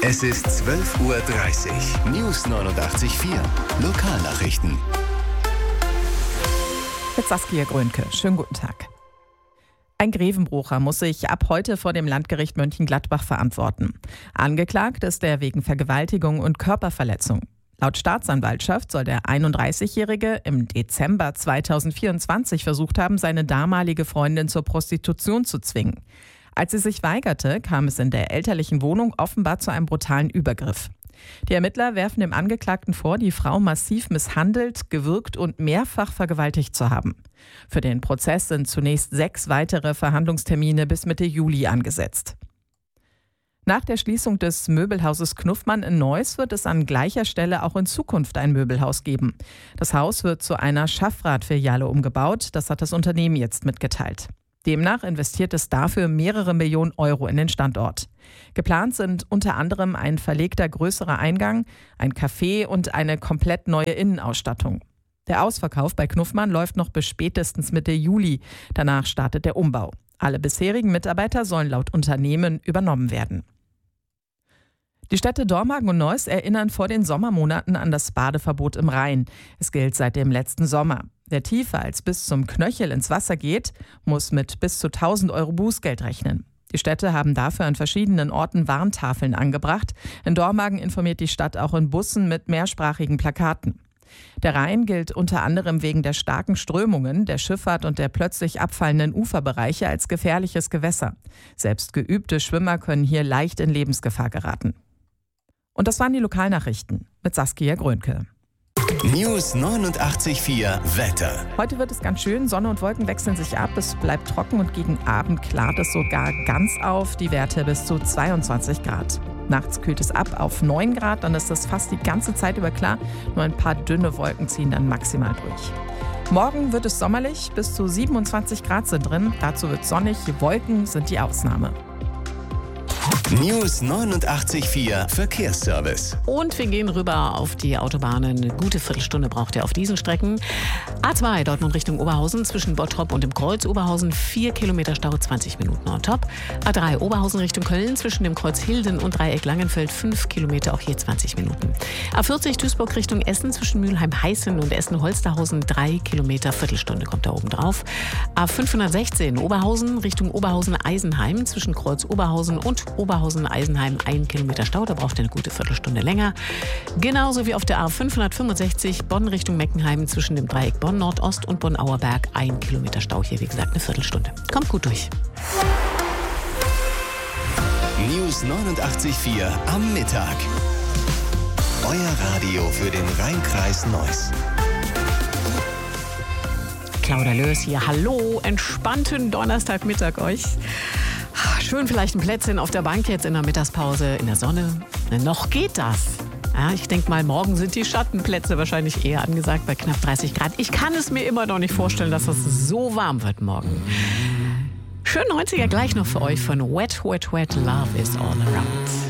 Es ist 12:30 Uhr. News 89.4. Lokalnachrichten. Mit Saskia Grönke. Schönen guten Tag. Ein Grevenbrucher muss sich ab heute vor dem Landgericht Mönchengladbach verantworten. Angeklagt ist er wegen Vergewaltigung und Körperverletzung. Laut Staatsanwaltschaft soll der 31-Jährige im Dezember 2024 versucht haben, seine damalige Freundin zur Prostitution zu zwingen. Als sie sich weigerte, kam es in der elterlichen Wohnung offenbar zu einem brutalen Übergriff. Die Ermittler werfen dem Angeklagten vor, die Frau massiv misshandelt, gewürgt und mehrfach vergewaltigt zu haben. Für den Prozess sind zunächst 6 weitere Verhandlungstermine bis Mitte Juli angesetzt. Nach der Schließung des Möbelhauses Knuffmann in Neuss wird es an gleicher Stelle auch in Zukunft ein Möbelhaus geben. Das Haus wird zu einer Schaffrat-Filiale umgebaut, das hat das Unternehmen jetzt mitgeteilt. Demnach investiert es dafür mehrere Millionen Euro in den Standort. Geplant sind unter anderem ein verlegter größerer Eingang, ein Café und eine komplett neue Innenausstattung. Der Ausverkauf bei Knuffmann läuft noch bis spätestens Mitte Juli. Danach startet der Umbau. Alle bisherigen Mitarbeiter sollen laut Unternehmen übernommen werden. Die Städte Dormagen und Neuss erinnern vor den Sommermonaten an das Badeverbot im Rhein. Es gilt seit dem letzten Sommer. Wer tiefer als bis zum Knöchel ins Wasser geht, muss mit bis zu 1.000 Euro Bußgeld rechnen. Die Städte haben dafür an verschiedenen Orten Warntafeln angebracht. In Dormagen informiert die Stadt auch in Bussen mit mehrsprachigen Plakaten. Der Rhein gilt unter anderem wegen der starken Strömungen, der Schifffahrt und der plötzlich abfallenden Uferbereiche als gefährliches Gewässer. Selbst geübte Schwimmer können hier leicht in Lebensgefahr geraten. Und das waren die Lokalnachrichten mit Saskia Grönke. News 89.4 Wetter. Heute wird es ganz schön, Sonne und Wolken wechseln sich ab, es bleibt trocken und gegen Abend klart es sogar ganz auf, die Werte bis zu 22 Grad. Nachts kühlt es ab auf 9 Grad, dann ist es fast die ganze Zeit über klar, nur ein paar dünne Wolken ziehen dann maximal durch. Morgen wird es sommerlich, bis zu 27 Grad sind drin, dazu wird sonnig, Wolken sind die Ausnahme. News 89.4 Verkehrsservice. Und wir gehen rüber auf die Autobahnen. Eine gute Viertelstunde braucht ihr auf diesen Strecken. A2 Dortmund Richtung Oberhausen zwischen Bottrop und dem Kreuz Oberhausen 4 Kilometer Stau, 20 Minuten on top. A3 Oberhausen Richtung Köln zwischen dem Kreuz Hilden und Dreieck Langenfeld 5 Kilometer, auch hier 20 Minuten. A40 Duisburg Richtung Essen zwischen Mülheim-Heißen und Essen-Holsterhausen 3 Kilometer, Viertelstunde kommt da oben drauf. A516 Oberhausen Richtung Oberhausen-Eisenheim zwischen Kreuz Oberhausen und Oberhausen-Eisenheim 1 Kilometer Stau, da braucht ihr eine gute Viertelstunde länger. Genauso wie auf der A565 Bonn Richtung Meckenheim zwischen dem Dreieck Bonn Nordost und Bonn-Auerberg 1 Kilometer Stau, hier wie gesagt eine Viertelstunde. Kommt gut durch. News 89.4 am Mittag. Euer Radio für den Rheinkreis Neuss. Claudia Lös hier. Hallo, entspannten Donnerstagmittag euch. Schön vielleicht ein Plätzchen auf der Bank jetzt in der Mittagspause, in der Sonne. Noch geht das. Ja, ich denke mal, morgen sind die Schattenplätze wahrscheinlich eher angesagt bei knapp 30 Grad. Ich kann es mir immer noch nicht vorstellen, dass es so warm wird morgen. Schön 90er gleich noch für euch von Wet, Wet, Wet, Love is all around.